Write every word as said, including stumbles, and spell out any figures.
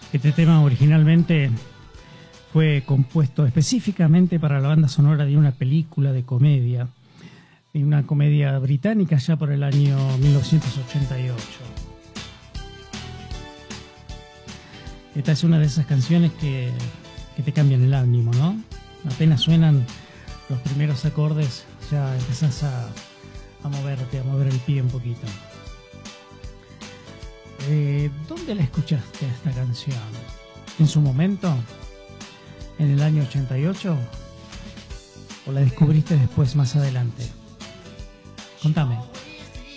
Este tema originalmente fue compuesto específicamente para la banda sonora de una película de comedia, de una comedia británica ya por el año mil novecientos ochenta y ocho. Esta es una de esas canciones que, que te cambian el ánimo, ¿no? Apenas suenan los primeros acordes, ya empezás a, a moverte, a mover el pie un poquito. Eh, ¿Dónde la escuchaste esta canción? ¿En su momento? ¿En el año ochenta y ocho? ¿O la descubriste después, más adelante? Contame.